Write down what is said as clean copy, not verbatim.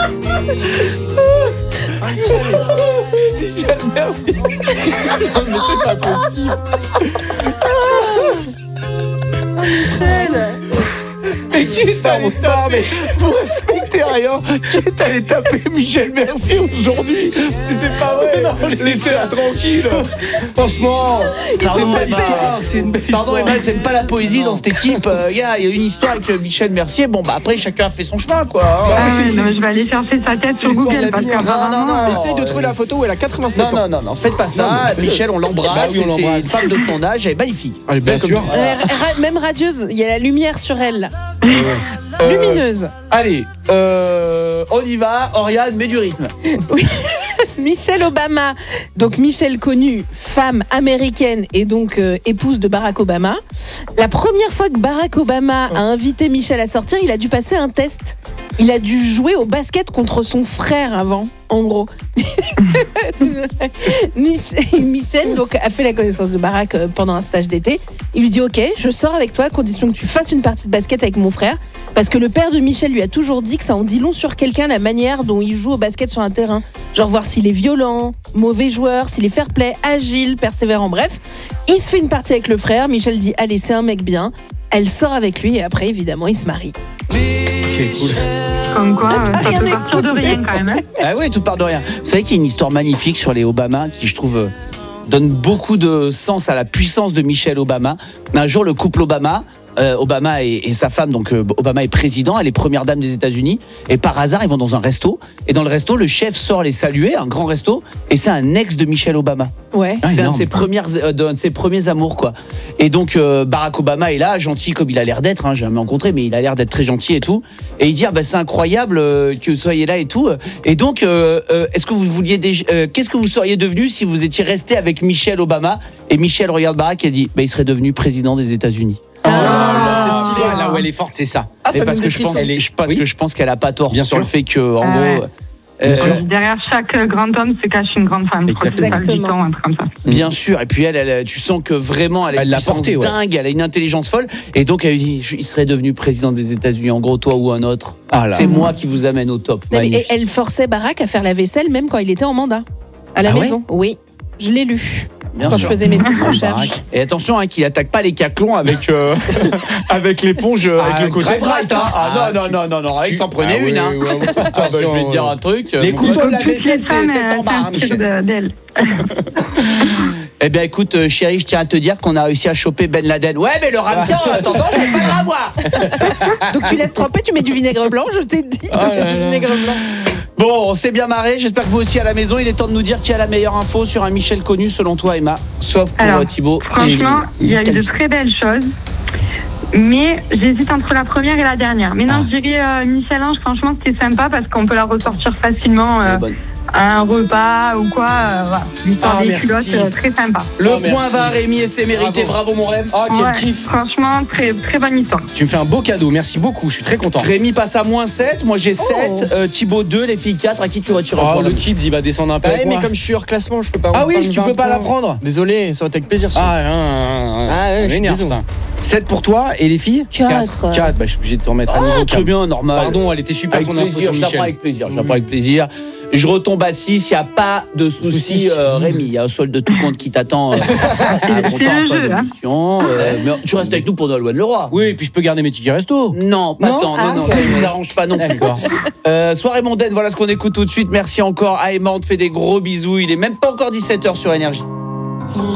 Michel, merci. Non, mais c'est pas possible. Michel. Mais qui est allé taper, vous respectez rien, qui est allé taper Michel Mercier aujourd'hui? Mais c'est pas vrai, laissez-la tranquille. Franchement, c'est une belle histoire, c'est une belle histoire. Pardon, Emmanuel, c'est pas la poésie dans cette équipe. Il y a une histoire avec Michel Mercier. Bon, bah après, chacun a fait son chemin, quoi. Non, je vais aller chercher sa tête sur Google parce qu'apparemment... Essaye de trouver la photo où elle a 87 ans. Non, faites pas ça. Michel, on l'embrasse. Bah oui, on l'embrasse. C'est une femme de son âge, elle est magnifique. Elle est bien sûr. Même radieuse, il y a la lumière sur elle. Lumineuse. Allez, on y va. Oriane, mets du rythme. Oui. Michelle Obama, donc Michelle connue, femme américaine et donc épouse de Barack Obama. La première fois que Barack Obama a invité Michelle à sortir, il a dû passer un test. Il a dû jouer au basket contre son frère avant, en gros. Michelle donc, a fait la connaissance de Barack pendant un stage d'été. Il lui dit « Ok, je sors avec toi à condition que tu fasses une partie de basket avec mon frère. » Parce que le père de Michelle lui a toujours dit que ça en dit long sur quelqu'un, la manière dont il joue au basket sur un terrain. Genre voir s'il est violent, mauvais joueur, s'il est fair-play, agile, persévérant, bref. Il se fait une partie avec le frère. Michelle dit « Allez, c'est un mec bien. » Elle sort avec lui et après, évidemment, ils se marient. Ok, cool. Comme quoi, ça rien peut partir de rien quand même. Ah oui, tout part de rien. Vous savez qu'il y a une histoire magnifique sur les Obama qui, je trouve, donne beaucoup de sens à la puissance de Michelle Obama. Un jour, le couple Obama et sa femme, donc Obama est président, elle est première dame des États-Unis, et par hasard ils vont dans un resto, et dans le resto le chef sort les saluer, un grand resto, et c'est un ex de Michelle Obama. Ouais. C'est un énorme. de ses premiers amours, quoi. Et donc Barack Obama est là, gentil comme il a l'air d'être, j'ai jamais rencontré, mais il a l'air d'être très gentil et tout. Et il dit c'est incroyable que vous soyez là et tout. Et donc est-ce que vous vouliez qu'est-ce que vous seriez devenu si vous étiez resté avec Michelle Obama? Et Michelle regarde Barack et dit il serait devenu président des États-Unis. C'est stylé. Là où elle est forte, c'est ça. C'est parce que je pense qu'elle a pas tort Bien sur sûr. le fait que en gros. Derrière chaque grand homme se cache une grande femme. Exactement. Un truc comme ça. Bien sûr, et puis elle, tu sens que vraiment elle a une l'a puissance porté, ouais. dingue, elle a une intelligence folle, et donc elle dit il serait devenu président des États-Unis, en gros toi ou un autre. Ah là. C'est moi qui vous amène au top. Non, mais Magnifique. elle forçait Barack à faire la vaisselle même quand il était en mandat. À la Ah ouais maison. Oui. Je l'ai lu. Bien quand sûr. je faisais mes petites recherches. Et attention qu'il attaque pas les caclons avec avec l'éponge avec le côté Bright, bright. Non, il s'en prenait une. Je vais te dire un truc. Les couteaux de la Toutes les vaisselle, c'est femmes tête en bas, hein, s'inspirent Michel. d'elle. Eh bien écoute chérie, je tiens à te dire qu'on a réussi à choper Ben Laden. Ouais mais le ramequin, attends, je vais pas le revoir. Donc tu laisses tremper, tu mets du vinaigre blanc, je t'ai dit. Du vinaigre blanc. Bon, on s'est bien marré, j'espère que vous aussi à la maison. Il est temps de nous dire qui a la meilleure info sur un Michel connu selon toi Emma. Sauf pour Alors, Thibaut. Franchement, il y a eu de très belles choses. Mais j'hésite entre la première et la dernière. Mais non, je dirais Michel Ange, franchement, c'était sympa parce qu'on peut la ressortir facilement à un repas ou quoi. Voilà. L'histoire des culottes, très sympa. Le Oh, point merci. va à Rémi et c'est mérité. Bravo mon Rémi. Oh, quel Ouais, kiff. franchement, très, très bonne histoire. Tu me fais un beau cadeau, merci beaucoup, je suis très content. Rémi passe à moins 7, moi j'ai 7, Thibaut 2, les filles 4. À qui tu retires Oh, le Tibbs, il va descendre un peu. avec mais moi. comme je suis hors classement, je peux pas. Ah oui, prendre tu 20 peux pas la points. prendre. Désolé, ça va être avec plaisir. Ouais, je suis m'énerve, désolé. ça. 7 pour toi et les filles 4. 4, bah je suis obligé de te remettre à niveau. Très bien, normal. Pardon, elle était super Avec ton info plaisir, sur je la prends Michel. avec plaisir. Je la prends avec plaisir. Je retombe à 6, il n'y a pas de souci, Rémi. Il y a un solde de tout compte qui t'attend à montant en le fin jeu, hein. d'émission. Mais tu restes avec nous pour Noël Leroy. Oui, et puis je peux garder mes tickets resto. Non, pas Non tant. Non, ça ne nous arrange pas non plus. D'accord. Soirée mondaine, voilà ce qu'on écoute tout de suite. Merci encore à Emma, on te fait des gros bisous. Il est même pas encore 17h sur Énergie.